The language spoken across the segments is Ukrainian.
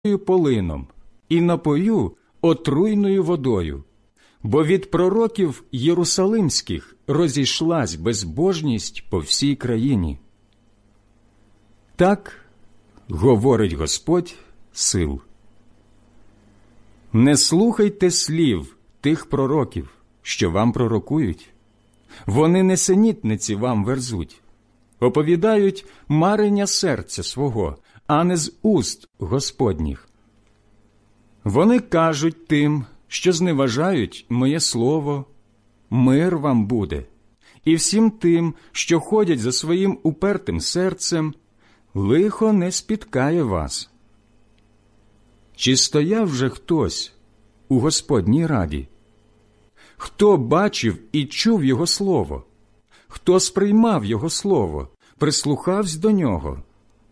полином і напою отруйною водою, бо від пророків єрусалимських розійшлась безбожність по всій країні. Так говорить Господь сил. Не слухайте слів тих пророків, що вам пророкують. Вони несенітниці вам верзуть, оповідають марення серця свого, а не з уст Господніх. Вони кажуть тим, що зневажають моє слово, мир вам буде, і всім тим, що ходять за своїм упертим серцем, лихо не спіткає вас. Чи стояв вже хтось у Господній раді? Хто бачив і чув Його слово? Хто сприймав Його слово, прислухався до нього?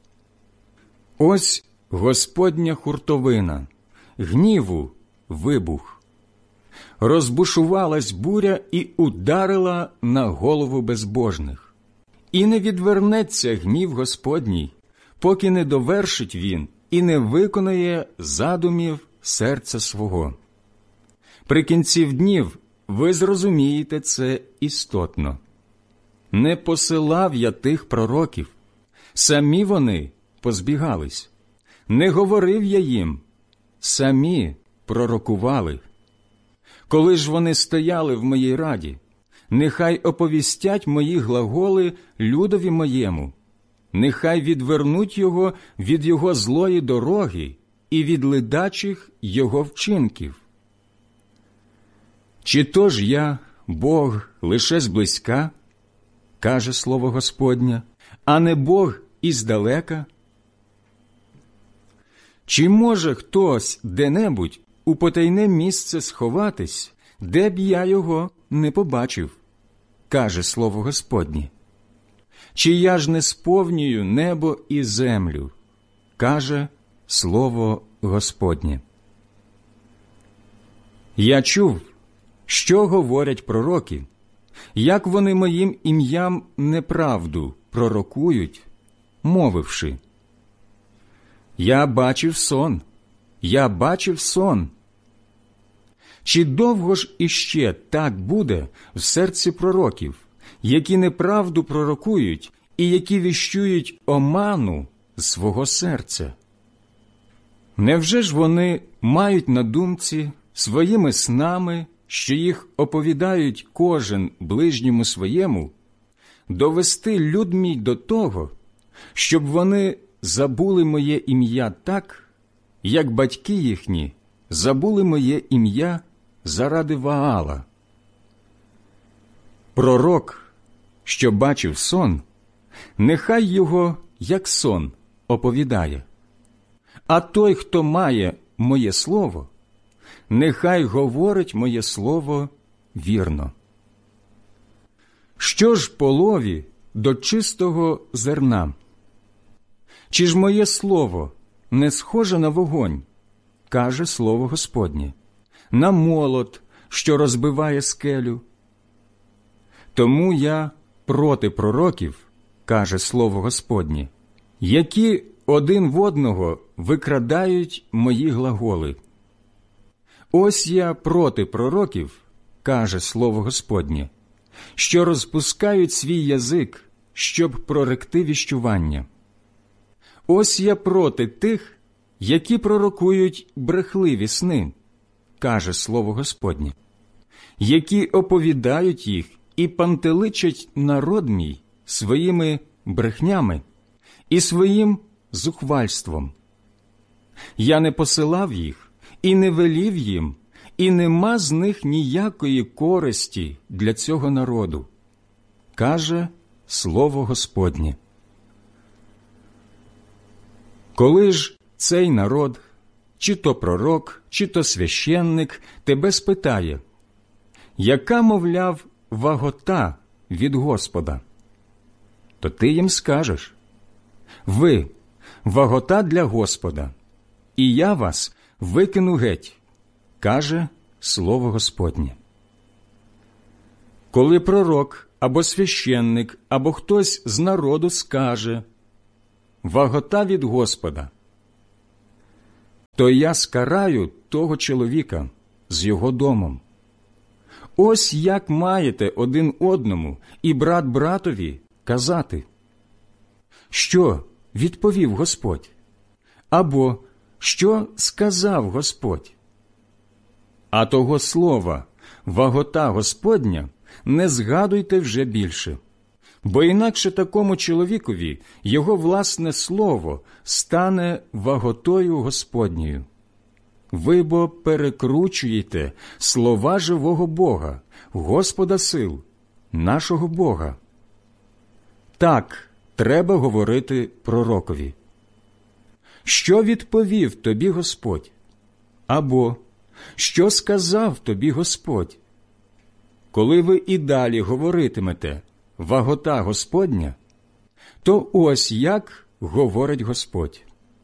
Ось Господня хуртовина, гніву вибух. Розбушувалась буря і ударила на голову безбожних. І не відвернеться гнів Господній, поки не довершить він і не виконає задумів серця свого. При кінці днів ви зрозумієте це істотно. Не посилав я тих пророків, самі вони позбігались. Не говорив я їм, самі пророкували. Коли ж вони стояли в моїй раді, нехай оповістять мої глаголи людові моєму, нехай відвернуть його від його злої дороги і від ледачих його вчинків. Чи то ж я, Бог, лише зблизька, каже слово Господнє, а не Бог іздалека? Чи може хтось де-небудь у потайне місце сховатись, де б я його не побачив, каже слово Господнє? Чи я ж не сповнюю небо і землю, каже слово Господнє. Я чув, що говорять пророки, як вони моїм ім'ям неправду пророкують, мовивши: «Я бачив сон, я бачив сон». Чи довго ж іще так буде в серці пророків, які неправду пророкують і які віщують оману свого серця? Невже ж вони мають на думці своїми снами, що їх оповідають кожен ближньому своєму, довести люд мій до того, щоб вони забули моє ім'я так, як батьки їхні забули моє ім'я заради Ваала? Пророк, що бачив сон, нехай його, як сон, оповідає. А той, хто має моє слово, нехай говорить моє слово вірно. Що ж полові до чистого зерна? Чи ж моє слово не схоже на вогонь, каже слово Господнє, на молот, що розбиває скелю? Тому я проти пророків, каже слово Господнє, які один в одного викрадають мої глаголи. Ось я проти пророків, каже слово Господнє, що розпускають свій язик, щоб проректи віщування. Ось я проти тих, які пророкують брехливі сни, каже слово Господнє, які оповідають їх і пантеличать народ мій своїми брехнями і своїм зухвальством. Я не посилав їх і не велів їм, і нема з них ніякої користі для цього народу, каже слово Господнє. Коли ж цей народ, чи то пророк, чи то священник, тебе спитає: яка, мовляв, вагота від Господа? То ти їм скажеш: ви – вагота для Господа, і я вас викину геть, каже слово Господнє. Коли пророк або священник, або хтось з народу скаже: вагота від Господа, то я скараю того чоловіка з його домом. Ось як маєте один одному і брат братові казати. Що відповів Господь? Або що сказав Господь? А того слова «вагота Господня» не згадуйте вже більше, бо інакше такому чоловікові його власне слово стане ваготою Господньою. Ви бо перекручуєте слова живого Бога, Господа сил, нашого Бога. Так треба говорити пророкові. Що відповів тобі Господь? Або що сказав тобі Господь? Коли ви і далі говоритимете «вагота Господня», то ось як говорить Господь.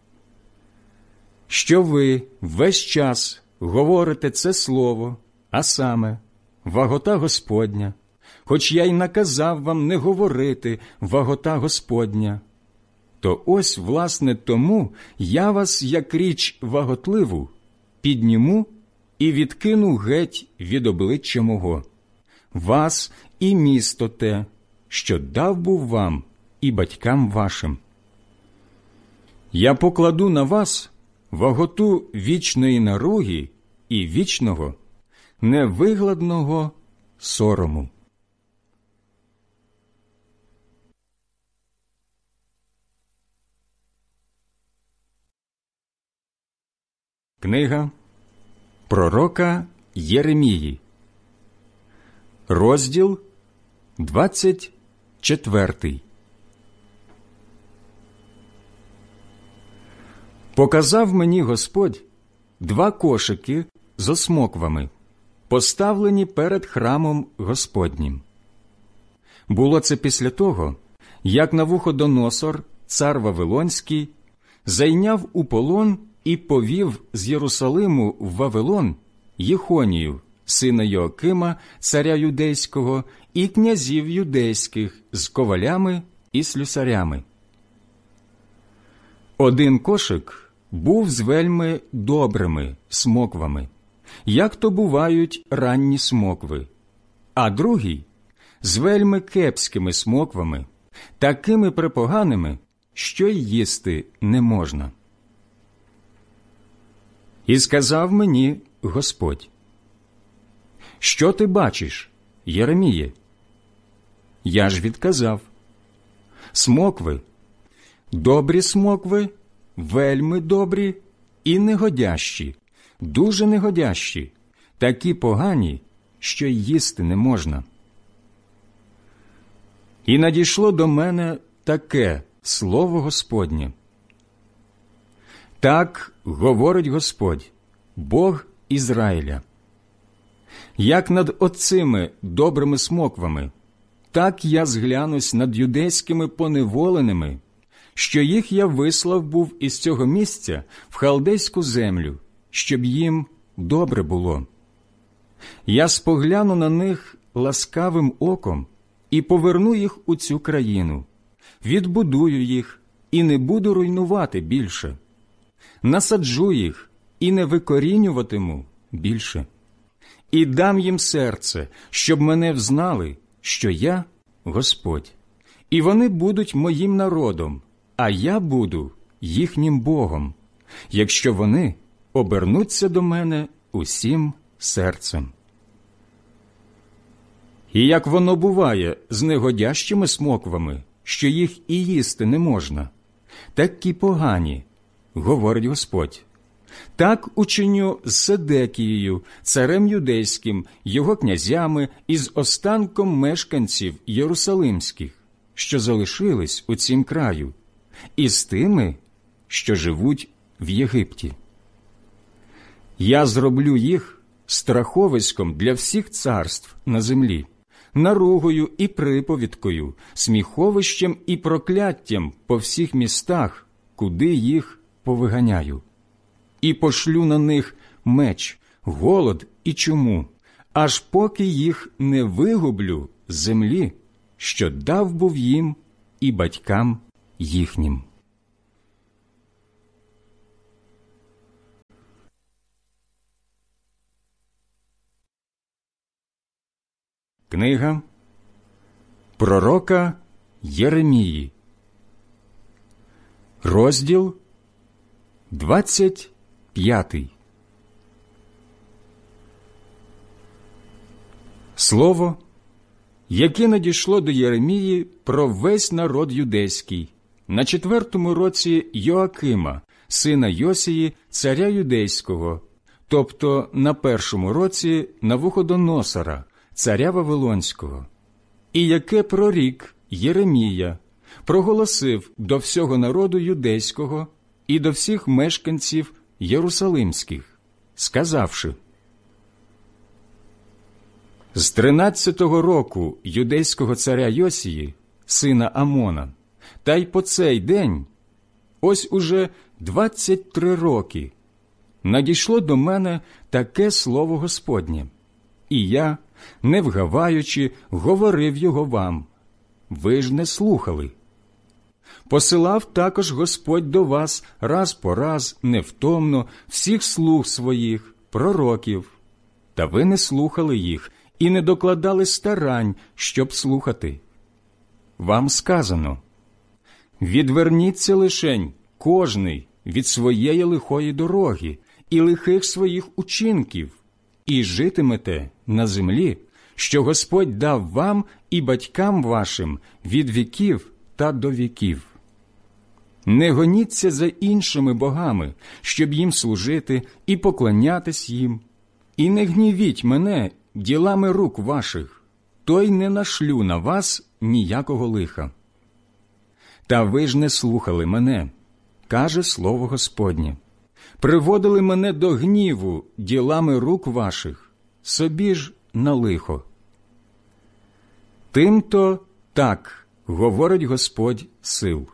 Що ви весь час говорите це слово, а саме «вагота Господня», хоч я й наказав вам не говорити «вагота Господня», то ось, власне, тому я вас, як річ ваготливу, підніму і відкину геть від обличчя мого, вас і місто те, що дав був вам і батькам вашим. Я покладу на вас ваготу вічної наруги і вічного, невигладного сорому. Книга пророка Єремії, розділ 24. Показав мені Господь 2 кошики з осмоквами, поставлені перед храмом Господнім. Було це після того, як Навуходоносор, цар Вавилонський, зайняв у полон і повів з Єрусалиму в Вавилон Єхонію, сина Йоакима, царя юдейського, і князів юдейських з ковалями і слюсарями. Один кошик був з вельми добрими смоквами, як то бувають ранні смокви, а другий – з вельми кепськими смоквами, такими препоганими, що й їсти не можна. І сказав мені Господь: «Що ти бачиш, Єреміє?» Я ж відказав: «Смокви, добрі смокви, вельми добрі і негодящі, дуже негодящі, такі погані, що й їсти не можна». І надійшло до мене таке слово Господнє: «Так говорить Господь, Бог Ізраїля: як над оцими добрими смоквами, так я зглянусь над юдейськими поневоленими, що їх я вислав був із цього місця в халдейську землю, щоб їм добре було. Я спогляну на них ласкавим оком і поверну їх у цю країну, відбудую їх і не буду руйнувати більше, насаджу їх і не викорінюватиму більше, і дам їм серце, щоб мене взнали, що я Господь, і вони будуть моїм народом, а я буду їхнім Богом, якщо вони обернуться до мене усім серцем». І як воно буває з негодящими смоквами, що їх і їсти не можна, такі погані, говорить Господь, так учиню з Седекією, царем юдейським, його князями і з останком мешканців єрусалимських, що залишились у цім краю, і з тими, що живуть в Єгипті. Я зроблю їх страховиськом для всіх царств на землі, наругою і приповідкою, сміховищем і прокляттям по всіх містах, куди їх повиганяю. І пошлю на них меч, голод і чуму, аж поки їх не вигублю з землі, що дав був їм і батькам їхнім». Книга пророка Єремії, розділ 25. Слово, яке надійшло до Єремії про весь народ юдейський на 4-му році Йоакима, сина Йосії, царя юдейського, тобто на 1-му році Навуходоносора, царя Вавилонського, і яке прорік Єремія проголосив до всього народу юдейського і до всіх мешканців єрусалимських, сказавши: з 13-го року юдейського царя Йосії, сина Амона, та й по цей день, ось уже 23 роки, надійшло до мене таке слово Господнє, і я, не вгаваючи, говорив його вам. Ви ж не слухали. Посилав також Господь до вас раз по раз, невтомно, всіх слуг своїх, пророків, та ви не слухали їх і не докладали старань, щоб слухати. Вам сказано: відверніться лишень кожний від своєї лихої дороги і лихих своїх учинків, і житимете на землі, що Господь дав вам і батькам вашим від віків та до віків. Не гоніться за іншими богами, щоб їм служити і поклонятись їм, і не гнівіть мене ділами рук ваших, то й не нашлю на вас ніякого лиха. Та ви ж не слухали мене, каже слово Господнє. Приводили мене до гніву ділами рук ваших, собі ж на лихо. Тим-то так говорить Господь сил.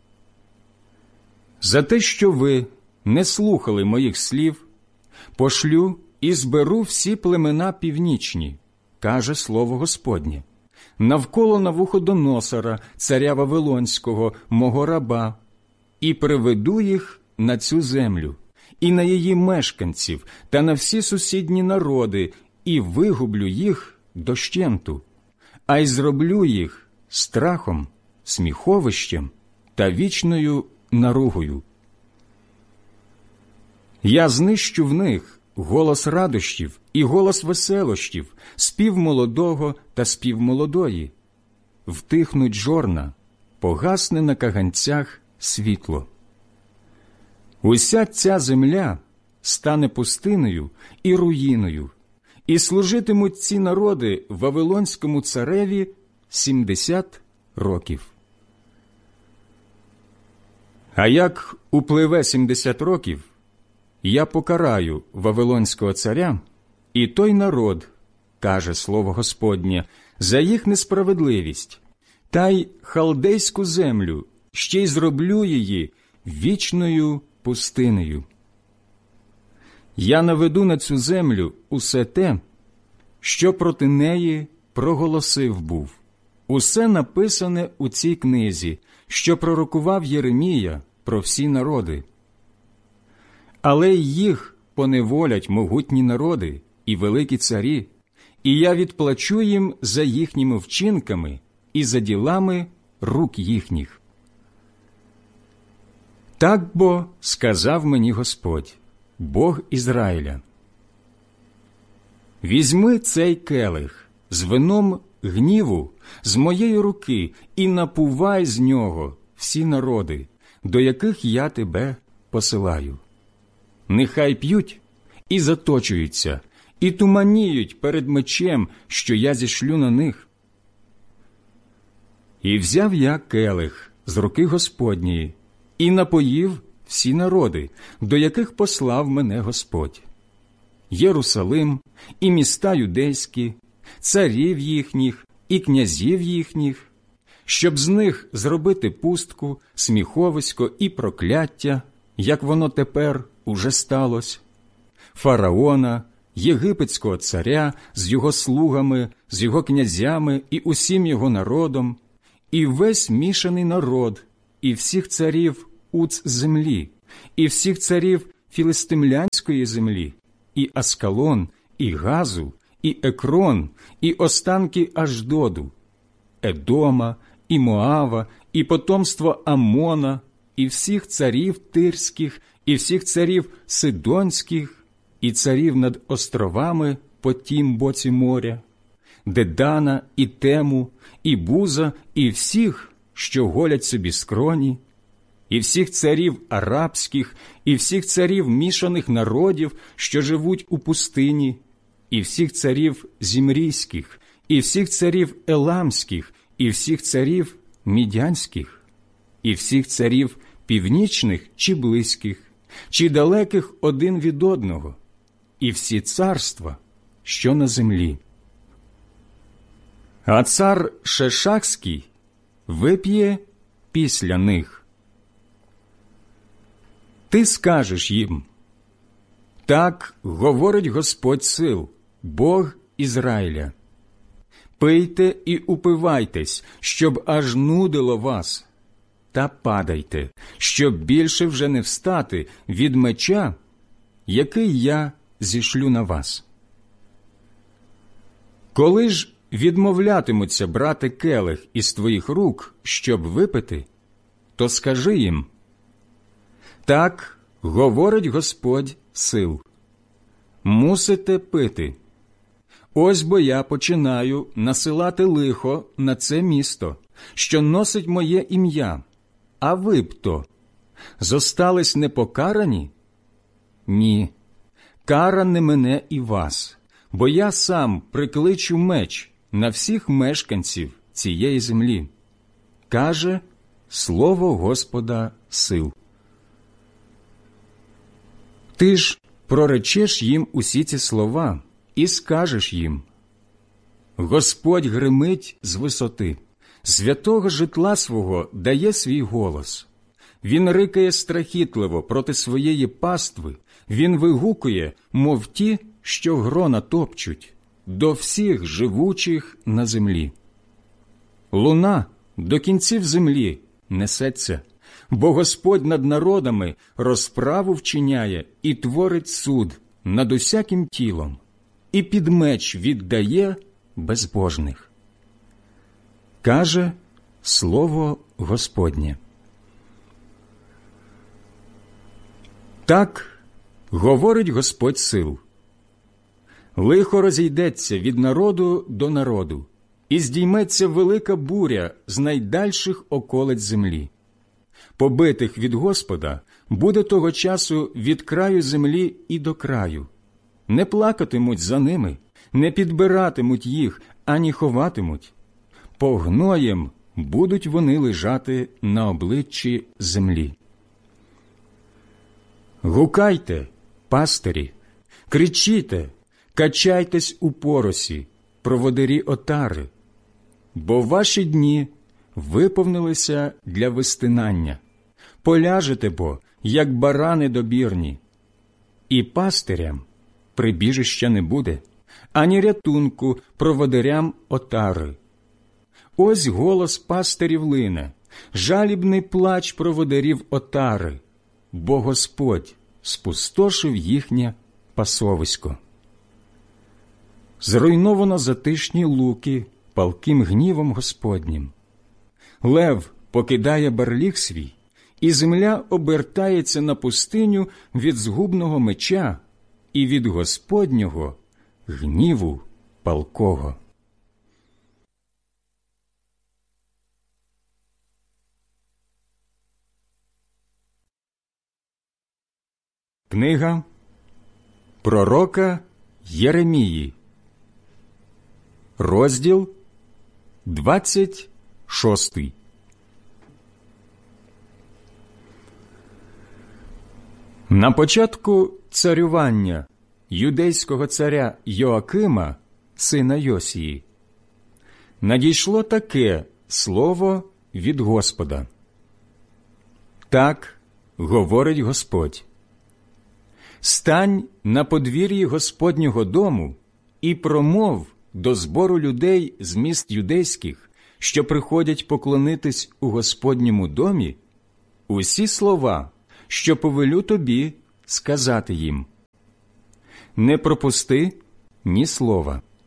За те, що ви не слухали моїх слів, пошлю і зберу всі племена північні, каже слово Господнє, навколо Навуходоносора, царя Вавилонського, мого раба, і приведу їх на цю землю, і на її мешканців, та на всі сусідні народи, і вигублю їх дощенту, а й зроблю їх страхом, сміховищем та вічною наругою. Я знищу в них голос радощів і голос веселощів, спів молодого та спів молодої. Втихнуть жорна, погасне на каганцях світло. Уся ця земля стане пустиною і руїною, і служитимуть ці народи Вавилонському цареві 70 років. А як упливе 70 років, я покараю Вавилонського царя і той народ, каже слово Господнє, за їх несправедливість, та й халдейську землю, ще й зроблю її вічною пустинею. Я наведу на цю землю усе те, що проти неї проголосив був, усе написане у цій книзі, що пророкував Єремія про всі народи. Але їх поневолять могутні народи і великі царі, і я відплачу їм за їхніми вчинками і за ділами рук їхніх. Так бо сказав мені Господь, Бог Ізраїля: візьми цей келих з вином гніву з моєї руки і напувай з нього всі народи, до яких я тебе посилаю. Нехай п'ють і заточуються, і туманіють перед мечем, що я зішлю на них. І взяв я келих з руки Господньої і напоїв всі народи, до яких послав мене Господь: Єрусалим і міста юдейські, царів їхніх і князів їхніх, щоб з них зробити пустку, сміховисько і прокляття, як воно тепер уже сталося, фараона, єгипетського царя з його слугами, з його князями і усім його народом, і весь мішаний народ, і всіх царів Уц землі, і всіх царів філистимлянської землі, і Аскалон, і Газу, і Екрон, і останки Аждоду, Едома, і Моава, і потомство Аммона, і всіх царів тирських, і всіх царів сидонських, і царів над островами по тім боці моря, Дедана, і Тему, і Буза, і всіх, що голять собі скроні, і всіх царів арабських, і всіх царів мішаних народів, що живуть у пустині, і всіх царів зімрійських, і всіх царів еламських, і всіх царів мідянських, і всіх царів північних чи близьких, чи далеких один від одного, і всі царства, що на землі. А цар Шешакський вип'є після них. Ти скажеш їм: так говорить Господь сил, Бог Ізраїля. Пийте і упивайтесь, щоб аж нудило вас, та падайте, щоб більше вже не встати від меча, який я зішлю на вас. Коли ж відмовлятимуться брати келих із твоїх рук, щоб випити, то скажи їм: так говорить Господь сил, мусите пити. Ось бо я починаю насилати лихо на це місто, що носить моє ім'я, а ви б то зостались непокарані? Ні, кара не мине і вас, бо я сам прикличу меч на всіх мешканців цієї землі, каже слово Господа сил. Ти ж проречеш їм усі ці слова і скажеш їм: Господь гримить з висоти, з святого житла свого дає свій голос. Він рикає страхітливо проти своєї пастви, він вигукує, мов ті, що грона топчуть, до всіх живучих на землі. Луна до кінців землі несеться, бо Господь над народами розправу вчиняє і творить суд над усяким тілом, і під меч віддає безбожних. Каже слово Господнє. Так говорить Господь сил. Лихо розійдеться від народу до народу, і здійметься велика буря з найдальших околиць землі. Побитих від Господа буде того часу від краю землі і до краю. Не плакатимуть за ними, не підбиратимуть їх, ані ховатимуть. Погноєм будуть вони лежати на обличчі землі. Гукайте, пастирі, кричіте, качайтесь у поросі, проводирі отари, бо ваші дні виповнилися для вистинання. Поляжете бо, як барани добірні, і пастирям прибіжища не буде, ані рятунку проводирям отари. Ось голос пастирів лине, жалібний плач проводирів отари, бо Господь спустошив їхнє пасовисько. Зруйновано затишні луки палким гнівом Господнім. Лев покидає барліг свій, і земля обертається на пустиню від згубного меча і від Господнього гніву палкого. Книга пророка Єремії, розділ 26. На початку царювання юдейського царя Йоакима, сина Йосії, надійшло таке слово від Господа. Так говорить Господь: стань на подвір'ї Господнього дому і промов до збору людей з міст юдейських, що приходять поклонитись у Господньому домі, усі слова, що повелю тобі сказати їм. Не пропусти ні слова,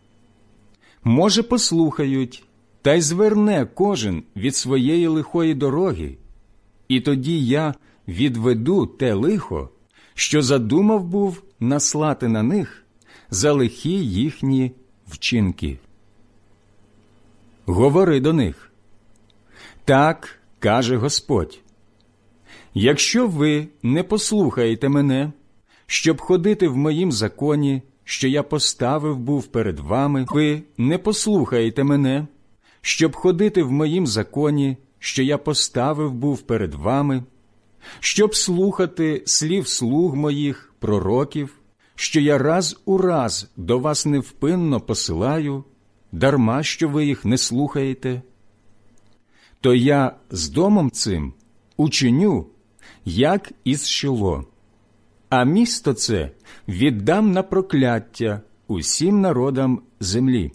Може, послухають, та й зверне кожен від своєї лихої дороги, і тоді я відведу те лихо, що задумав був наслати на них за лихі їхні вчинки. Говори до них. Так каже Господь: якщо ви не послухаєте мене, щоб ходити в моїм законі, що я поставив був перед вами, ви не послухаєте мене, щоб ходити в моїм законі, що я поставив був перед вами, щоб слухати слів слуг моїх, пророків, що я раз у раз до вас невпинно посилаю, дарма що ви їх не слухаєте, то я з домом цим учиню, як із Шило, а місто це віддам на прокляття усім народам землі.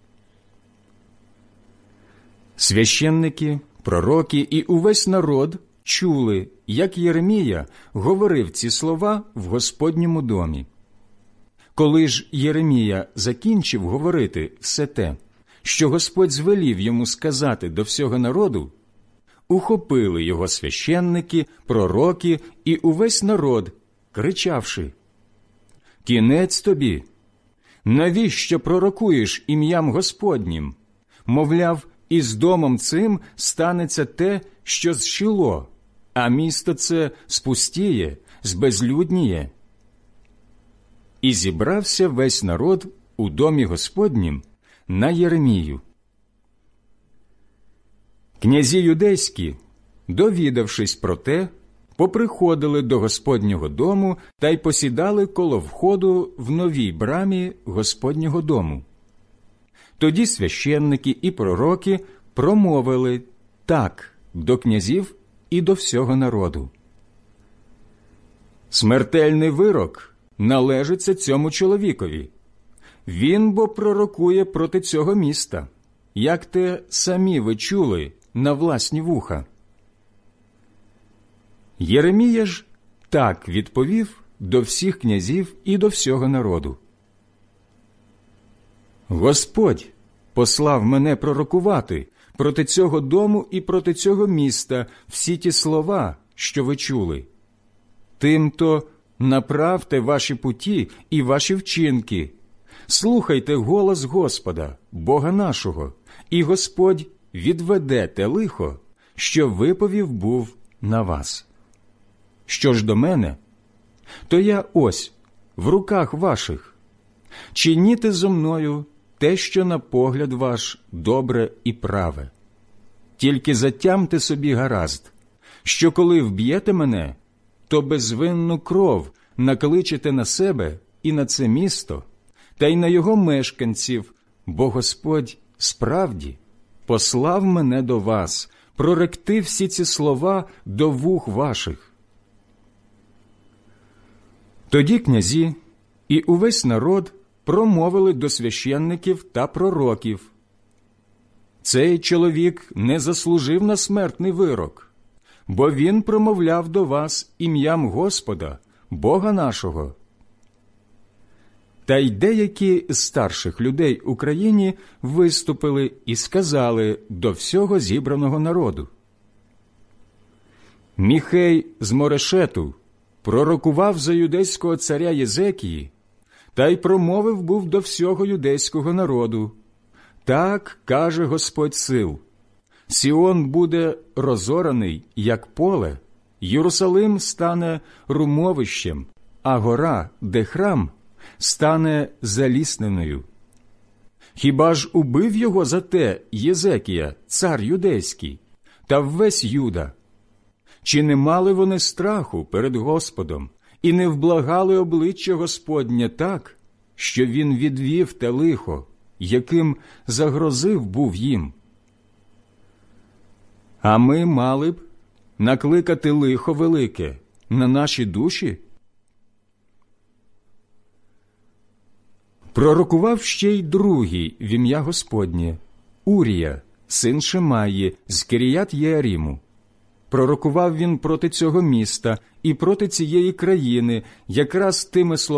Священники, пророки і увесь народ чули, як Єремія говорив ці слова в Господньому домі. Коли ж Єремія закінчив говорити все те, що Господь звелів йому сказати до всього народу, ухопили його священники, пророки і увесь народ, кричавши: «Кінець тобі! Навіщо пророкуєш ім'ям Господнім? Мовляв, і з домом цим станеться те, що з Шило, а місто це спустіє, збезлюдніє». І зібрався весь народ у домі Господнім на Єремію. Князі юдейські, довідавшись про те, поприходили до Господнього дому та й посідали коло входу в новій брамі Господнього дому. Тоді священники і пророки промовили так до князів і до всього народу: «Смертельний вирок належиться цьому чоловікові. Він бо пророкує проти цього міста, як те самі ви чули на власні вуха». Єремія ж так відповів до всіх князів і до всього народу: «Господь послав мене пророкувати проти цього дому і проти цього міста всі ті слова, що ви чули. Тимто направте ваші путі і ваші вчинки, слухайте голос Господа, Бога нашого, і Господь відведе те лихо, що виповів був на вас. Що ж до мене, то я ось в руках ваших. Чиніте зо мною те, що на погляд ваш добре і праве. Тільки затямте собі гаразд, що коли вб'єте мене, то безвинну кров накличете на себе і на це місто, та й на його мешканців, бо Господь справді послав мене до вас, проректи всі ці слова до вух ваших». Тоді князі і увесь народ промовили до священників та пророків: «Цей чоловік не заслужив на смертний вирок, бо він промовляв до вас ім'ям Господа, Бога нашого». Та й деякі з старших людей у країні виступили і сказали до всього зібраного народу: «Міхей з Морешету пророкував за юдейського царя Єзекії, та й промовив був до всього юдейського народу: так каже Господь сил, Сіон буде розораний, як поле, Єрусалим стане румовищем, а гора, де храм, стане залісненою. Хіба ж убив його за те Єзекія, цар юдейський, та весь Юда? Чи не мали вони страху перед Господом і не вблагали обличчя Господнє так, що він відвів те лихо, яким загрозив був їм? А ми мали б накликати лихо велике на наші душі?» Пророкував ще й другий в ім'я Господнє, Урія, син Шемаї, з Киріят-Єаріму. Пророкував він проти цього міста і проти цієї країни якраз тими словами,